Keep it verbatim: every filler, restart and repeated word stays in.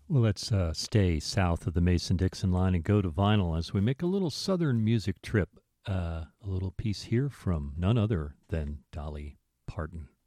Well, let's uh, stay south of the Mason-Dixon line and go to vinyl as we make a little southern music trip. Uh, a little piece here from none other than Dolly Parton.